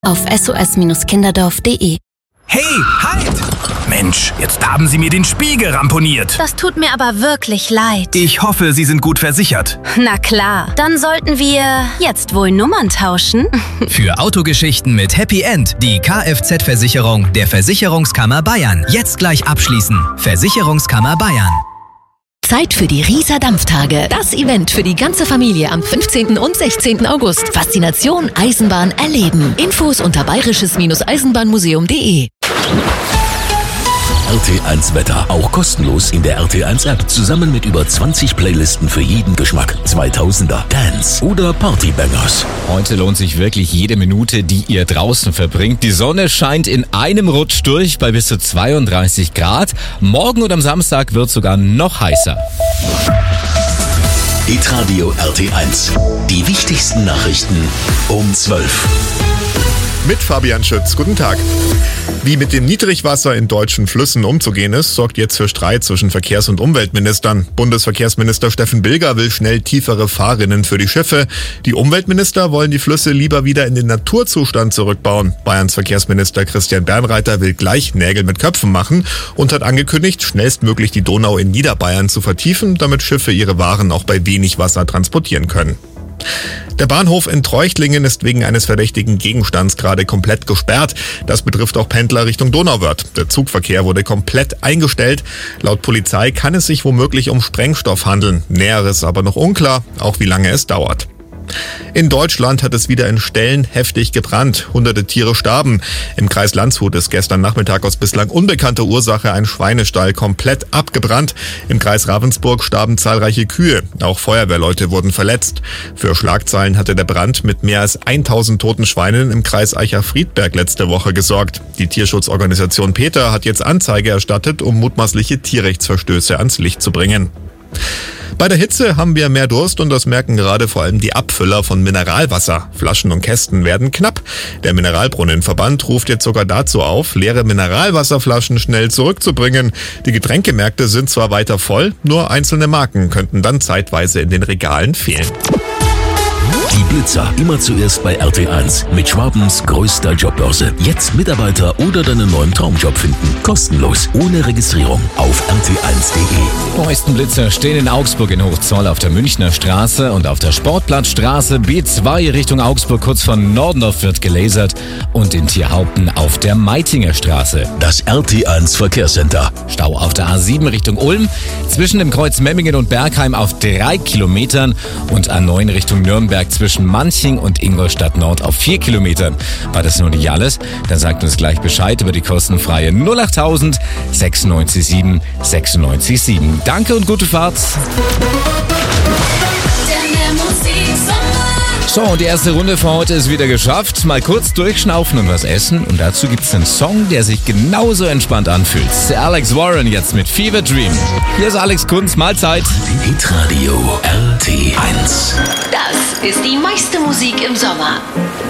auf sos-kinderdorf.de. Hey, halt! Mensch, jetzt haben Sie mir den Spiegel ramponiert. Das tut mir aber wirklich leid. Ich hoffe, Sie sind gut versichert. Na klar, dann sollten wir jetzt wohl Nummern tauschen. Für Autogeschichten mit Happy End die Kfz-Versicherung der Versicherungskammer Bayern. Jetzt gleich abschließen. Versicherungskammer Bayern. Zeit für die Rieser Dampftage. Das Event für die ganze Familie am 15. und 16. August. Faszination Eisenbahn erleben. Infos unter bayerisches-eisenbahnmuseum.de. RT1 Wetter, auch kostenlos in der RT1 App, zusammen mit über 20 Playlisten für jeden Geschmack. 2000er, Dance oder Partybangers. Heute lohnt sich wirklich jede Minute, die ihr draußen verbringt. Die Sonne scheint in einem Rutsch durch bei bis zu 32 Grad. Morgen und am Samstag wird es sogar noch heißer. Hitradio RT1. Die wichtigsten Nachrichten um 12. Mit Fabian Schütz. Guten Tag. Wie mit dem Niedrigwasser in deutschen Flüssen umzugehen ist, sorgt jetzt für Streit zwischen Verkehrs- und Umweltministern. Bundesverkehrsminister Steffen Bilger will schnell tiefere Fahrrinnen für die Schiffe. Die Umweltminister wollen die Flüsse lieber wieder in den Naturzustand zurückbauen. Bayerns Verkehrsminister Christian Bernreiter will gleich Nägel mit Köpfen machen und hat angekündigt, schnellstmöglich die Donau in Niederbayern zu vertiefen, damit Schiffe ihre Waren auch bei wenig Wasser transportieren können. Der Bahnhof in Treuchtlingen ist wegen eines verdächtigen Gegenstands gerade komplett gesperrt. Das betrifft auch Pendler Richtung Donauwörth. Der Zugverkehr wurde komplett eingestellt. Laut Polizei kann es sich womöglich um Sprengstoff handeln. Näheres aber noch unklar, auch wie lange es dauert. In Deutschland hat es wieder in Ställen heftig gebrannt. Hunderte Tiere starben. Im Kreis Landshut ist gestern Nachmittag aus bislang unbekannter Ursache ein Schweinestall komplett abgebrannt. Im Kreis Ravensburg starben zahlreiche Kühe. Auch Feuerwehrleute wurden verletzt. Für Schlagzeilen hatte der Brand mit mehr als 1000 toten Schweinen im Kreis Eicher-Friedberg letzte Woche gesorgt. Die Tierschutzorganisation PETA hat jetzt Anzeige erstattet, um mutmaßliche Tierrechtsverstöße ans Licht zu bringen. Bei der Hitze haben wir mehr Durst und das merken gerade vor allem die Abfüller von Mineralwasser. Flaschen und Kästen werden knapp. Der Mineralbrunnenverband ruft jetzt sogar dazu auf, leere Mineralwasserflaschen schnell zurückzubringen. Die Getränkemärkte sind zwar weiter voll, nur einzelne Marken könnten dann zeitweise in den Regalen fehlen. Die Blitzer, immer zuerst bei RT1 mit Schwabens größter Jobbörse. Jetzt Mitarbeiter oder deinen neuen Traumjob finden. Kostenlos, ohne Registrierung auf rt1.de. Die neuesten Blitzer stehen in Augsburg in Hochzoll auf der Münchner Straße und auf der Sportplatzstraße B2 Richtung Augsburg kurz von Nordendorf wird gelasert und in Tierhaupten auf der Meitinger Straße. Das RT1 Verkehrscenter. Stau auf der A7 Richtung Ulm, zwischen dem Kreuz Memmingen und Bergheim auf 3 Kilometern und A9 Richtung Nürnberg zwischen Manching und Ingolstadt Nord auf 4 Kilometern. War das nur nicht alles? Dann sagt uns gleich Bescheid über die kostenfreie 08000 967 967. Danke und gute Fahrt. So, und die erste Runde für heute ist wieder geschafft. Mal kurz durchschnaufen und was essen. Und dazu gibt's einen Song, der sich genauso entspannt anfühlt. Der Alex Warren jetzt mit Fever Dream. Hier ist Alex Kunz, Mahlzeit. Hitradio RT1. Das ist die meiste Musik im Sommer.